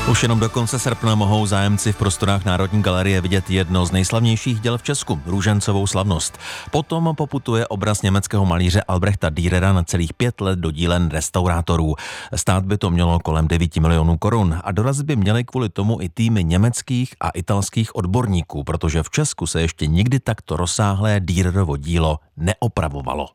Už jenom do konce srpna mohou zájemci v prostorách Národní galerie vidět jedno z nejslavnějších děl v Česku, Růžencovou slavnost. Potom poputuje obraz německého malíře Albrechta Dürera na celých 5 let do dílen restaurátorů. Stát by to mělo kolem 9 milionů korun a dorazit by měly kvůli tomu i týmy německých a italských odborníků, protože v Česku se ještě nikdy takto rozsáhlé Dürerovo dílo neopravovalo.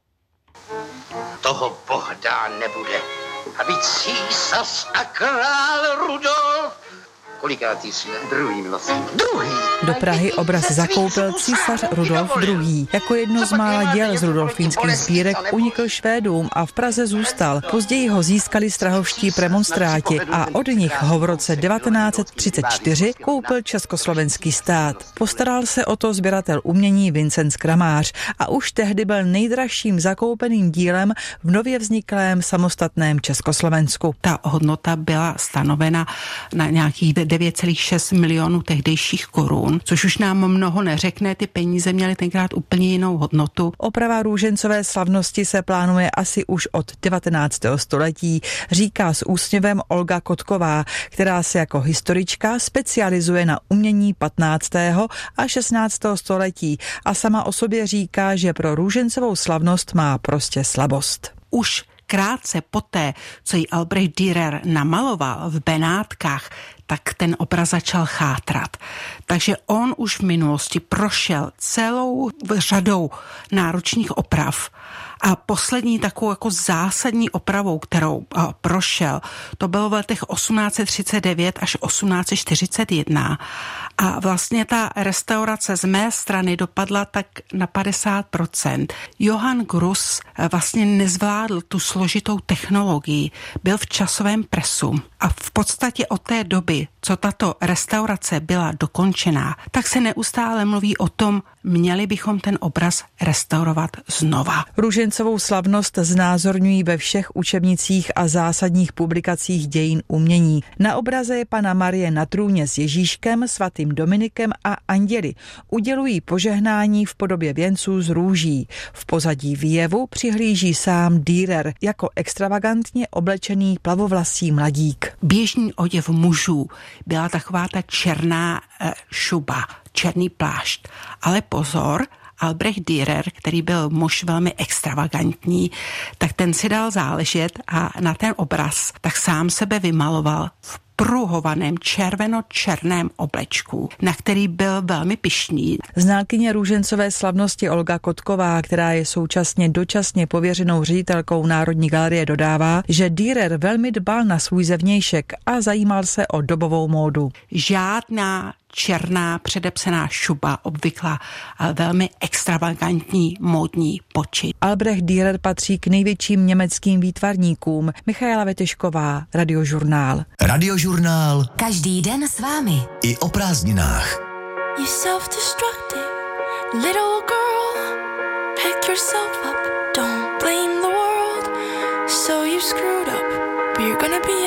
Toho Bohdá nebude. A být císař a král Rudolf. Kolikátý jsi? Druhý, vlastně. Druhý! Do Prahy obraz zakoupil císař Rudolf II. Jako jedno z mála děl z rudolfínských sbírek unikl Švédům a v Praze zůstal. Později ho získali strahovští premonstráti a od nich ho v roce 1934 koupil československý stát. Postaral se o to sběratel umění Vincent Kramář a už tehdy byl nejdražším zakoupeným dílem v nově vzniklém samostatném Československu. Ta hodnota byla stanovena na nějakých 9,6 milionů tehdejších korun, což už nám mnoho neřekne, ty peníze měly tenkrát úplně jinou hodnotu. Oprava Růžencové slavnosti se plánuje asi už od 19. století, říká s úsměvem Olga Kotková, která se jako historička specializuje na umění 15. a 16. století a sama o sobě říká, že pro Růžencovou slavnost má prostě slabost. Už krátce poté, co ji Albrecht Dürer namaloval v Benátkách, tak ten obraz začal chátrat. Takže on už v minulosti prošel celou řadou náročných oprav a poslední takovou jako zásadní opravou, kterou prošel, to bylo v letech 1839 až 1841 a vlastně ta restaurace z mé strany dopadla tak na 50%. Johann Gruss vlastně nezvládl tu složitou technologii, byl v časovém presu a v podstatě od té doby, co tato restaurace byla dokončená, tak se neustále mluví o tom, měli bychom ten obraz restaurovat znova. Růžencovou slavnost znázorňují ve všech učebnicích a zásadních publikacích dějin umění. Na obraze je Panna Marie na trůně s Ježíškem, svatým Dominikem a anděli. Udělují požehnání v podobě věnců z růží. V pozadí výjevu přihlíží sám Dürer jako extravagantně oblečený plavovlasý mladík. Běžný oděv mužů byla taková ta černá šuba, černý plášť. Ale pozor, Albrecht Dürer, který byl muž velmi extravagantní, tak ten si dal záležet a na ten obraz tak sám sebe vymaloval v pruhovaném červeno-černém oblečku, na který byl velmi pyšný. Znalkyně Růžencové slavnosti Olga Kotková, která je současně dočasně pověřenou ředitelkou Národní galerie, dodává, že Dürer velmi dbal na svůj zevnějšek a zajímal se o dobovou módu. Žádná černá předepsaná šuba, obvykla velmi extravagantní módní počin. Albrecht Dürer patří k největším německým výtvarníkům. Michaela Vetešková, Radiožurnál. Radiožurnál. Každý den s vámi. I o prázdninách. You self-destructive little girl. Pick yourself up, don't blame the world. So you screwed up, but you're gonna be